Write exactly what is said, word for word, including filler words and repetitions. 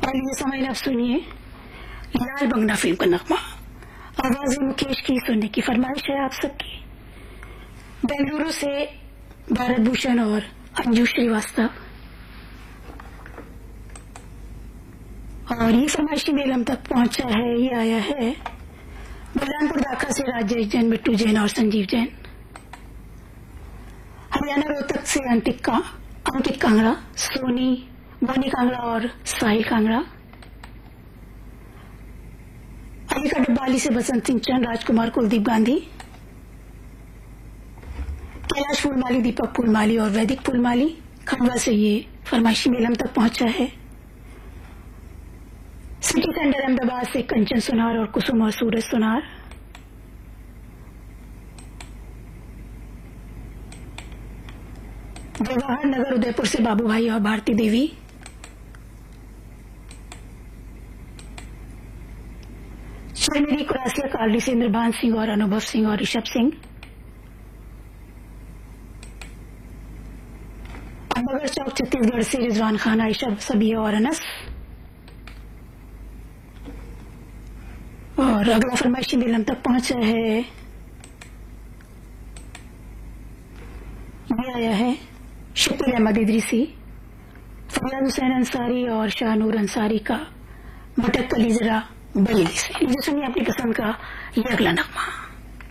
और ये समय आप सुनिए लाल बंगला फिल्म का नगमा। आवाज मुकेश की सुनने की फरमाइश है आप सबकी। बेंगलुरु से भारत भूषण और अंजू श्रीवास्तव। और ये फरमाइशी मेल हम तक पहुंचा है, ये आया है बलरामपुर दाखा से राजेश जैन, मिट्टू जैन और संजीव जैन। हरियाणा रोहतक से अंकित का अंकित कांगड़ा, सोनी मोनी कांगड़ा और साहिल कांगड़ा। अलीगढ़ डब्बाली से बसंत सिंह चंद, राजकुमार, कुलदीप गांधी। कैलाश फूलमाली, दीपक फूलमाली और वैदिक फूलमाली। खंडवा से ये फरमाइशी मेल हम तक पहुंचा है। सिटी सेंटर अहमदाबाद से कंचन सुनार और कुसुम और सूरज सुनार। जवाहर नगर उदयपुर से बाबू भाई और भारती देवी। शर्मिली कुरासिया कालरी से इंद्रभान सिंह और अनुभव सिंह और ऋषभ सिंह। अम्बगर चौक छत्तीसगढ़ से रिजवान खान, आयशा, सबिया और अनस। और अगला फरमाइशी मेल हम तक पहुंचा है, ये आया है शकील अहमद इदरीसी, फरियाद हुसैन अंसारी और शाहनूर अंसारी का भटक कली जरा बरेली से। मुझे सुनिए अपनी पसंद का ये अगला नगमा।